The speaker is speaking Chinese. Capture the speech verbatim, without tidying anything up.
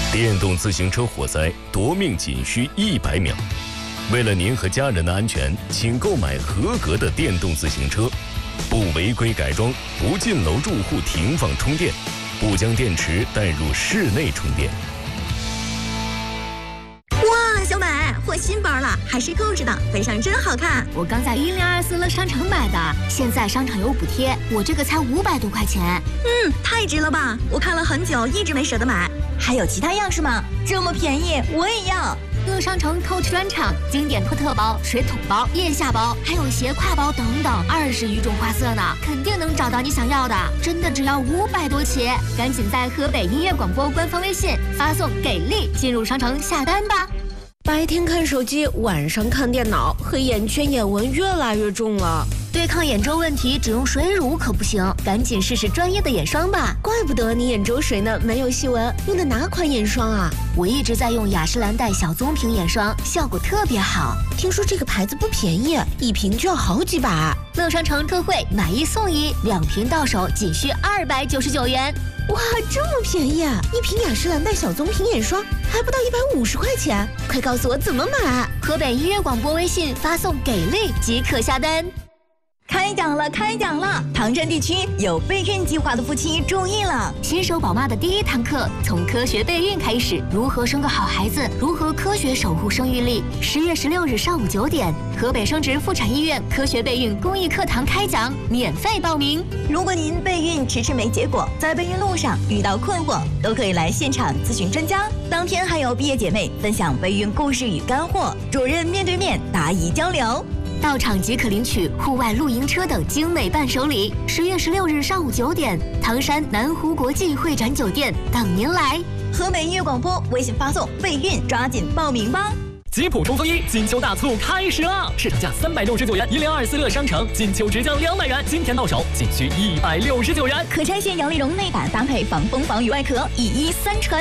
电动自行车火灾夺命仅需一百秒。为了您和家人的安全，请购买合格的电动自行车，不违规改装，不进楼住户停放充电，不将电池带入室内充电。 哇，小美换新包了，还是购置的，背上真好看。 我刚在一零二四乐商城买的，现在商场有补贴，我这个才五百多块钱。 嗯，太值了吧！我看了很久，一直没舍得买。还有其他样式吗？这么便宜，我也要。 乐商城 Coach 专场，经典托特包、水桶包、腋下包，还有斜挎包等等，二十余种花色呢，肯定能找到你想要的。真的只要五百多起，赶紧在河北音乐广播官方微信发送“给力”进入商城下单吧。 白天看手机，晚上看电脑，黑眼圈、眼纹越来越重了。 对抗眼周问题，只用水乳可不行，赶紧试试专业的眼霜吧。 怪不得你眼周水呢没有细纹，用的哪款眼霜啊？ 我一直在用雅诗兰黛小棕瓶眼霜，效果特别好。 听说这个牌子不便宜，一瓶就要好几百。 乐商城特惠，买一送一，两瓶到手仅需二百九十九元。 哇，这么便宜！一瓶雅诗兰黛小棕瓶眼霜还不到一百五十块钱，快告诉我怎么买！ 河北音乐广播微信发送“给力”即可下单。 开奖了，开奖了！唐山地区有备孕计划的夫妻注意了， 新手宝妈的第一堂课从科学备孕开始，如何生个好孩子，如何科学守护生育力。十月十六日上午九点，河北生殖妇产医院科学备孕公益课堂开讲，免费报名。 如果您备孕迟迟没结果，在备孕路上遇到困惑，都可以来现场咨询专家。当天还有毕业姐妹分享备孕故事与干货，主任面对面答疑交流。 到场即可领取户外露营车等精美伴手礼。十月十六日上午九点，唐山南湖国际会展酒店等您来。 河北音乐广播微信发送备孕，抓紧报名吧！ 吉普冲锋衣金秋大促开始了，市场价三百六十九元，一零二四乐商城金秋直降两百元，今天到手仅需一百六十九元。 可拆卸摇粒绒内胆搭配防风防雨外壳，一衣三穿。